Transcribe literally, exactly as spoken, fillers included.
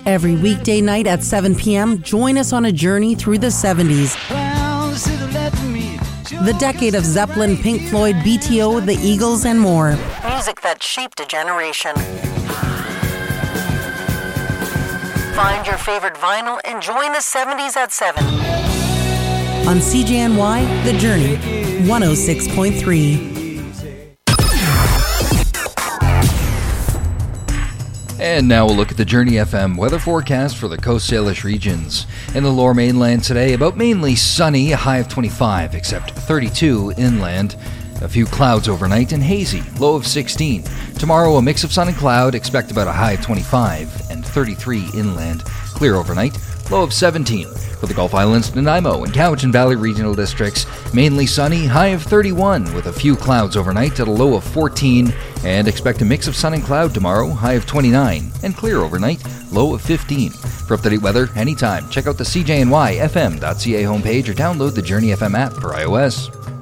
Every weekday night at seven p.m., join us on a journey through the seventies. The decade of Zeppelin, Pink Floyd, B T O, the Eagles, and more. Music that shaped a generation. Find your favorite vinyl and join the seventies at seven. On C J N Y, The Journey, one oh six point three. And now we'll look at the Journey F M weather forecast for the Coast Salish regions. In the Lower Mainland today, about mainly sunny, a high of twenty-five, except thirty-two inland. A few clouds overnight and hazy, low of sixteen. Tomorrow, a mix of sun and cloud, expect about a high of twenty-five and thirty-three inland. Clear overnight, low of seventeen. For the Gulf Islands, Nanaimo and Cowichan Valley regional districts, mainly sunny, high of thirty-one, with a few clouds overnight at a low of fourteen, and expect a mix of sun and cloud tomorrow, high of twenty-nine, and clear overnight, low of fifteen. For up-to-date weather, anytime, check out the C J N Y F M dot C A homepage or download the Journey F M app for iOS.